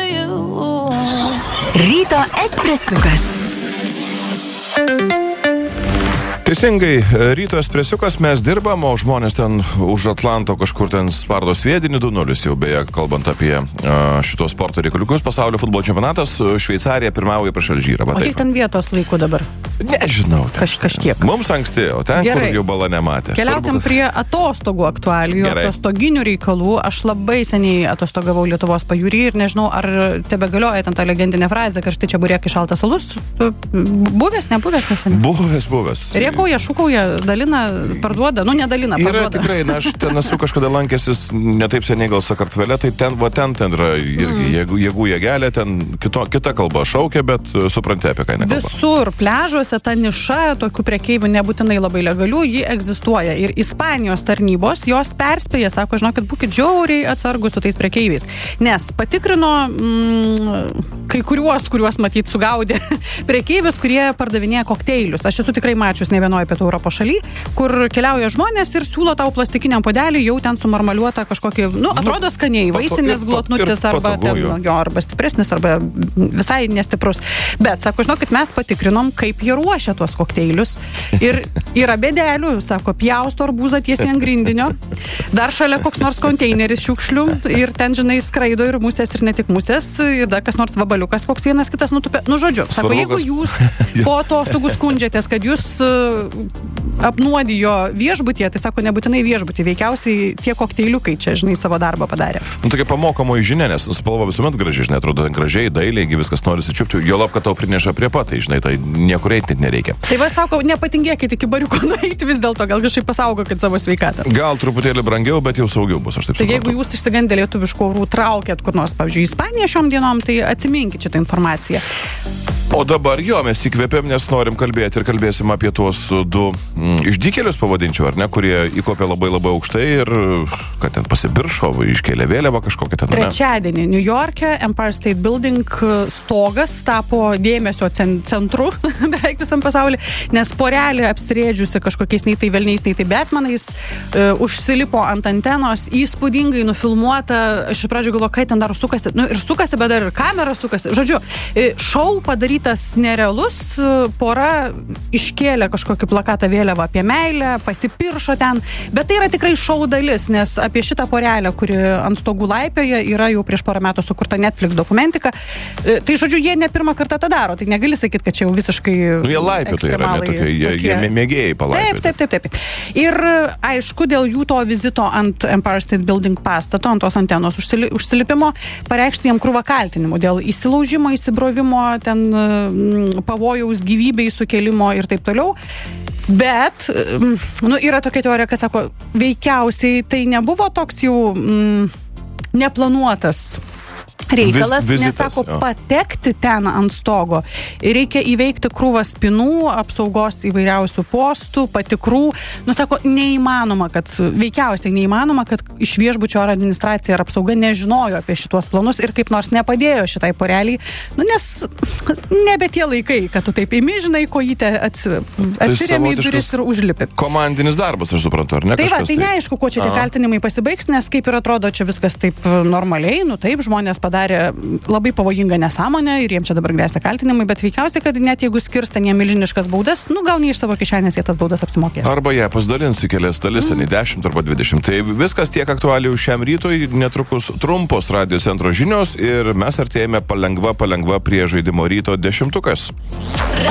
Ryto espresiukas. Teisingai, ryto espresiukas mes dirbam, o žmonės ten už Atlanto kažkur ten spardo sviedinį 2-0 jau, beje, kalbant apie šitos sporto reikaliukus. Pasaulio futbolo čempionatas, Šveicarija pirmauja prieš Alžyrą. O kiek ten vietos laikų dabar? Nežinau. Kažkiek. Mums anksti, o ten, Gerai. kur jau bala nematė. Keliaukim prie atostogų aktualijų, atostoginių reikalų. Aš labai seniai atostogavau Lietuvos pajūry ir nežinau, ar tebe galioja ten ta legendinė frazė, kad štai čia burėkai šaltas alus. Buvęs, nebuvęs neseniai? Buvęs. Riekauja, šūkauja, dalina, parduoda, nedalina, parduoda. Yra tikrai, aš ten esu kažkada lankęsis, netaip seniai gal Sakartvele, tai ten yra irgi, jeigu jėgelė, ten kita kalba šaukia, bet supranti, apie ką nekalba. Visur pliažuose ta niša tokių prekeivių nebūtinai labai legalių, ji egzistuoja. Ir Ispanijos tarnybos jos perspėja, sako, žinokit, būkit žiauriai atsargus su tais prekeiviais. Nes patikrino kai kuriuos matyt sugaudė prekeivius, kurie pardavinėja kokteilius. Aš esu tikrai mačius ne vienoje Pietų Europos šaly, kur keliauja žmonės ir siūlo tau plastikiniam puodelį jau ten sumarmaliuotą kažkokį, atrodo skaniai, vaisinės glotnutis arba arba stipresnis, arba visai nestiprus. Bet, sako, žinokit, mes patikrinom, kaip jie ruošia tuos kokteilius. Ir yra bėdelių, sako, pjausto arbūzą tiesiai ant grindinio. Dar šalia koks nors konteineris šiukšlių ir ten, žinai, skraido ir musės, ir ne tik musės, ir dar kas nors vabaliukas, koks vienas kitas nutupė. Žodžiu, sako, jeigu jūs po atostogų skundžiatės, kad jūs apnuodijo viešbutyje, tai sako, nebūtinai viešbutį, veikiausiai tie kokteiliukai čia, žinai, savo darbą padarė. Tokia pamokamoji žinia, nes spalva visuomet gražiai, žinai, atrodo gražiai, dailiai, viskas norisi čiupti, jo lab, kad tau prineša prie pat, tai, žinai, tai niekur eiti nereikia. Tai va, sako, nepatingėkit iki bariuko nueiti vis dėlto, gal kažkaip pasaugokit savo sveikatą. Gal truputėlį brangiau, bet jau saugiau bus, aš taip suprantu. Tai jeigu jūs išsigandę lietuviškų orų traukėt kur nors, pavyzdžiui, Ispaniją šiom dienom, tai atsiminkit šitą informaciją. O dabar mes įkvėpėm, nes norim kalbėti ir kalbėsim apie tuos du išdykėlius, pavadinčiau, ar ne, kurie įkopė labai labai aukštai ir, kad ten pasibiršo, iškėlė vėliavą kažkokią ten. Trečiadienį New York'e Empire State Building stogas tapo dėmesio centru beveik visam pasaulyje, nes porelė apsirėdžiusi kažkokiais nei tai velniais, nei tai Batmanais, užsilipo ant antenos, įspūdingai nufilmuota, aš iš pradžių galvoju, kai ten dar sukasi, ir sukasi, bet dar ir kamera sukasi. Žodžiu, šou padarytas nerealus, pora iškėlė kažkokį plakatą vėliavą apie meilę, pasipiršo ten, bet tai yra tikrai šou dalis, nes apie šitą porelę, kuri ant stogų laipioja, yra jau prieš porą metų sukurta Netflix dokumentika. Tai, žodžiu, jie ne pirmą kartą tą daro, tai negali sakyti, kad čia jau visiškai jie laipiotojai yra, jie mėgėjai palaipioti. Taip. Ir, aišku, dėl jų to vizito ant Empire State Building pastato, ant tos antenos užsilipimo, pareikšti jiem krūvą kaltinimų dėl įsilaužimo, įsibrovimo, ten pavojaus gyvybei sukelimo ir taip toliau. Bet, yra tokia teorija, kad sako, veikiausiai tai nebuvo toks jau neplanuotas reikalas, nes sako, patekti ten ant stogo. Reikia įveikti krūvą spinų, apsaugos įvairiausių postų, patikrų. Sako, veikiausiai neįmanoma, kad iš viešbučio ar administracija ar apsauga nežinojo apie šitos planus ir kaip nors nepadėjo šitai poreliai. Nes nebe tie laikai, kad tu taip imi, žinai, kojytę atsiremi į duris ir užlipi. Komandinis darbas, aš suprantu, ar ne? Tai neaišku, kuo čia tie kaltinimai pasibaigs, nes kaip ir atrodo, čia viskas taip normaliai, taip, žmonės padarė labai pavojingą nesąmonę ir jiems čia dabar grėsia kaltinimai, bet veikiausiai, kad net jeigu skirs ten jie milžiniškas baudas, gal ne iš savo kišenės jie tas baudas apsimokės. Arba jie pasidalins į kelias dalis, ten į 10 arba 20. Tai viskas tiek aktualijų šiam rytui, netrukus trumpos Radio Centro žinios ir mes artėjame palengva prie žaidimo ryto 10.